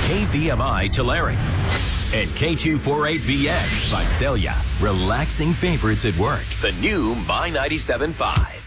KVMI Tulare and K248BX Visalia. Relaxing favorites at work. The new My 97.5.